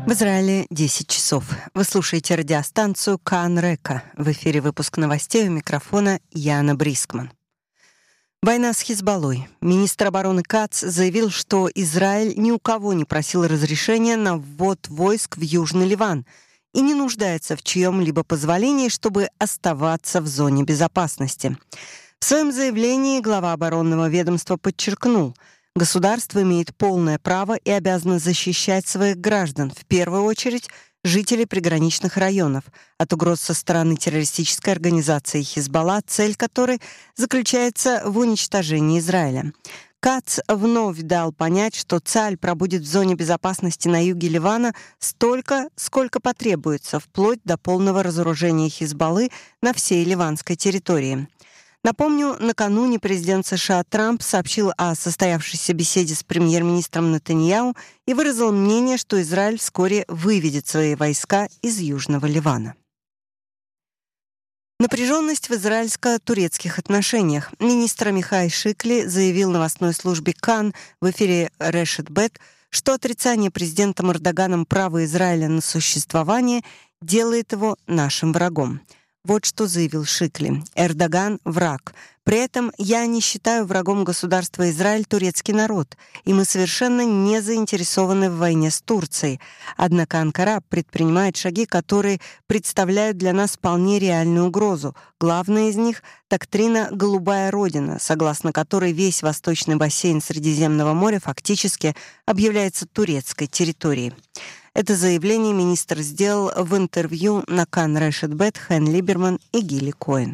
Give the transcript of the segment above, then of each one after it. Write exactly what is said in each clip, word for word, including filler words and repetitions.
В Израиле десять часов. Вы слушаете радиостанцию Кан Река. В эфире выпуск новостей, у микрофона Яна Брискман. Война с Хизбаллой. Министр обороны Кац заявил, что Израиль ни у кого не просил разрешения на ввод войск в Южный Ливан и не нуждается в чьем-либо позволении, чтобы оставаться в зоне безопасности. В своем заявлении глава оборонного ведомства подчеркнул, государство имеет полное право и обязано защищать своих граждан, в первую очередь жителей приграничных районов, от угроз со стороны террористической организации Хизбалла, цель которой заключается в уничтожении Израиля. Кац вновь дал понять, что Цахаль пробудет в зоне безопасности на юге Ливана столько, сколько потребуется, вплоть до полного разоружения Хизбаллы на всей ливанской территории. Напомню, накануне президент США Трамп сообщил о состоявшейся беседе с премьер-министром Нетаньяху и выразил мнение, что Израиль вскоре выведет свои войска из Южного Ливана. Напряженность в израильско-турецких отношениях. Министр Амихай Шикли заявил новостной службе Кан в эфире Решет Бет, что отрицание президентом Эрдоганом права Израиля на существование делает его нашим врагом. Вот что заявил Шикли. Эрдоган — враг. При этом я не считаю врагом государства Израиль турецкий народ, и мы совершенно не заинтересованы в войне с Турцией. Однако Анкара предпринимает шаги, которые представляют для нас вполне реальную угрозу. Главная из них — доктрина «Голубая Родина», согласно которой весь восточный бассейн Средиземного моря фактически объявляется турецкой территорией. Это заявление министр сделал в интервью на Кан Решет Бет Хэн Либерман и Гили Коэн.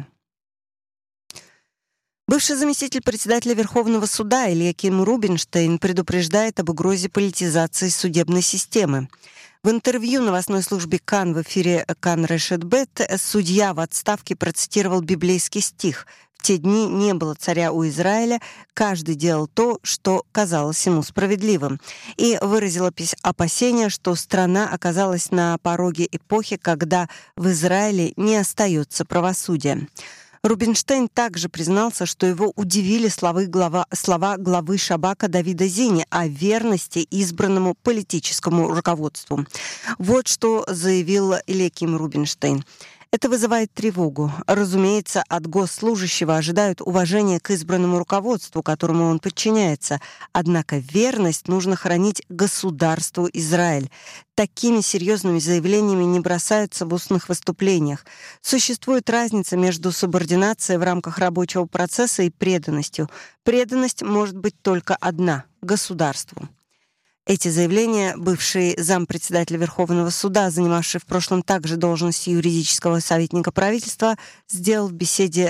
Бывший заместитель председателя Верховного суда Элиаким Рубинштейн предупреждает об угрозе политизации судебной системы. В интервью новостной службе Кан в эфире Кан Решет Бет судья в отставке процитировал библейский стих: «В те дни не было царя у Израиля, каждый делал то, что казалось ему справедливым», и выразил опасение, что страна оказалась на пороге эпохи, когда в Израиле не остается правосудия. Рубинштейн также признался, что его удивили слова, глава, слова главы Шабака Давида Зини о верности избранному политическому руководству. Вот что заявил Элиаким Рубинштейн. Это вызывает тревогу. Разумеется, от госслужащего ожидают уважения к избранному руководству, которому он подчиняется. Однако верность нужно хранить государству Израиль. Такими серьезными заявлениями не бросаются в устных выступлениях. Существует разница между субординацией в рамках рабочего процесса и преданностью. Преданность может быть только одна — государству. Эти заявления бывший зампредседателя Верховного суда, занимавший в прошлом также должность юридического советника правительства, сделал в беседе